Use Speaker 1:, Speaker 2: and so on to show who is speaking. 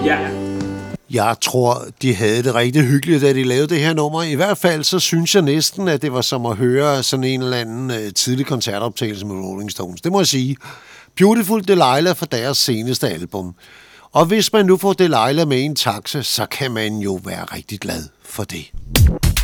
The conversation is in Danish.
Speaker 1: Ja.
Speaker 2: Jeg tror, de havde det rigtig hyggeligt, da de lavede det her nummer. I hvert fald så synes jeg næsten, at det var som at høre sådan en eller anden tidlig koncertoptagelse med Rolling Stones. Det må jeg sige. Beautiful Delilah fra deres seneste album. Og hvis man nu får Delilah med i en taxa, så kan man jo være rigtig glad for det.